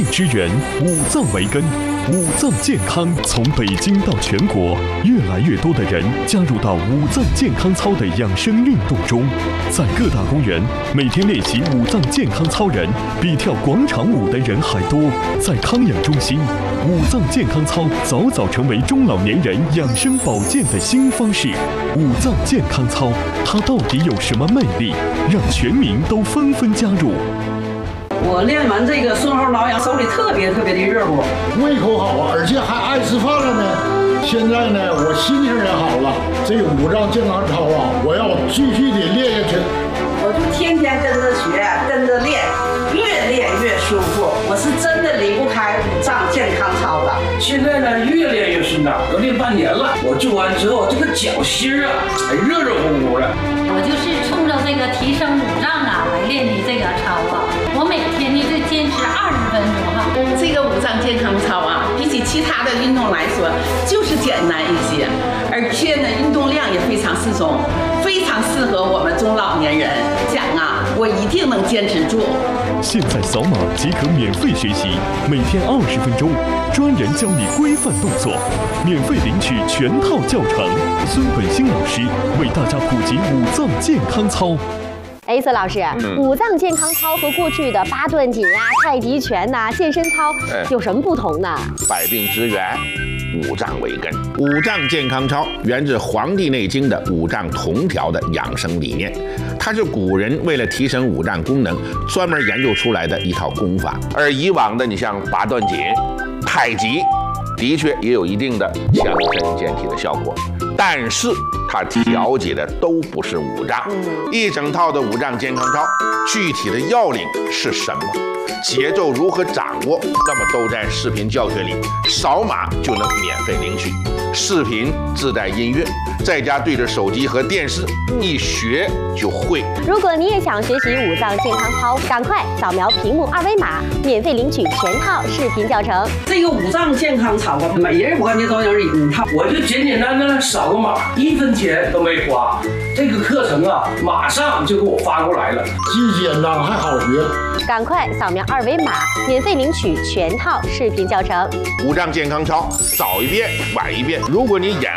之源，五脏为根。五脏健康从北京到全国，越来越多的人加入到五脏健康操的养生运动中。在各大公园，每天练习五脏健康操人比跳广场舞的人还多。在康养中心，五脏健康操早早成为中老年人养生保健的新方式。五脏健康操，它到底有什么魅力，让全民都纷纷加入？ 我练完这个顺后挠痒，手里特别的热乎， 胃口好啊，而且还爱吃饭了呢。现在呢，我心情也好了。这个五脏健康操啊，我要继续的练下去。 我就天天跟着学，跟着练，越练越舒服。我是真的离不开五脏健康操的。 现在呢，越练越顺畅，都练半年了。我做完之后，这个脚心啊，还热热乎乎的。 我就是冲着这个提升五脏啊来练的这个操啊。我每天呢就坚持20分钟哈。 这个五脏健康操啊，比起其他的运动来说，就是简单一些，而且呢，运动量也非常适中，非常适合我们中老年人。讲啊，我一定能坚持住。 现在扫码即可免费学习，每天20分钟，专人教你规范动作，免费领取全套教程。孙本兴老师为大家普及五脏健康操。 孙老师，五脏健康操和过去的八段锦啊、太极拳呐、健身操有什么不同呢？ 百病之源，五脏为根。五脏健康操源自《黄帝内经》的五脏同调的养生理念，它是古人为了提升五脏功能专门研究出来的一套功法。而以往的你像八段锦、太极，的确也有一定的强身健体的效果，但是它调节的都不是五脏。一整套的五脏健康操，具体的要领是什么？节奏如何掌握？那么都在视频教学里，扫码就能免费领取。视频自带音乐，在家对着手机和电视一学就会。 如果你也想学习五脏健康操，赶快扫描屏幕2维码，免费领取全套视频教程。 这个五脏健康操啊，每人我感觉都有一套。 我就简简单单扫个码，1分钱都没花。这个课程啊，马上就给我发过来了， 既简单还好学。 赶快扫描2维码，免费领取全套视频教程。 五脏健康操，早一遍晚一遍。如果你眼